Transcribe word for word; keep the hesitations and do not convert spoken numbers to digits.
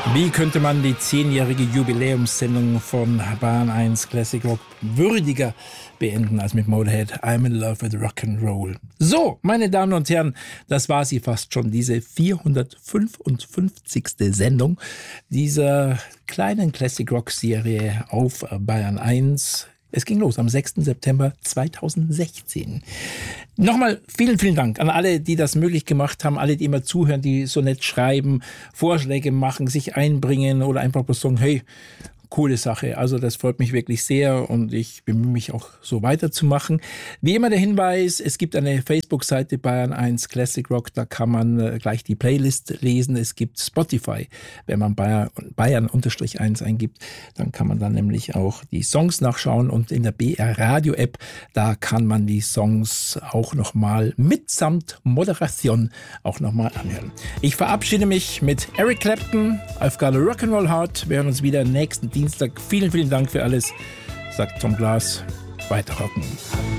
Wie könnte man die zehnjährige Jubiläumssendung von Bayern eins Classic Rock würdiger beenden als mit Motorhead I'm in Love with Rock'n'Roll. So, meine Damen und Herren, das war sie fast schon, diese vierhundertfünfundfünfzigste Sendung dieser kleinen Classic Rock Serie auf Bayern eins. Es ging los am sechsten September zweitausendsechzehn. Nochmal vielen, vielen Dank an alle, die das möglich gemacht haben, alle, die immer zuhören, die so nett schreiben, Vorschläge machen, sich einbringen oder einfach bloß sagen, hey, coole Sache. Also das freut mich wirklich sehr und ich bemühe mich auch so weiterzumachen. Wie immer der Hinweis, es gibt eine Facebook-Seite Bayern eins Classic Rock, da kann man gleich die Playlist lesen. Es gibt Spotify, wenn man Bayern eins eingibt, dann kann man dann nämlich auch die Songs nachschauen und in der B R Radio App, da kann man die Songs auch nochmal mitsamt Moderation auch nochmal anhören. Ich verabschiede mich mit Eric Clapton, I've Got a Rock'n'Roll Heart. Wir hören uns wieder nächsten Dienstag. Vielen, vielen Dank für alles, sagt Tom Glas. Weiter rocken.